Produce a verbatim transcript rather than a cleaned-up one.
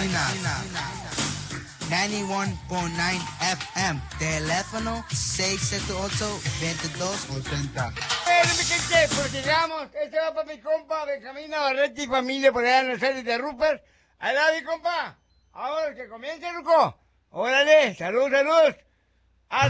noventa y uno punto nueve F M. Teléfono seis siete ocho, veintidós ochenta. Bueno, mi gente, pues llegamos. Este va para mi compa Benjamín Navarrete y familia por allá en los series de Rupert. Ahí va mi compa. Ahora que comience, Ruco. Órale, salud, salud.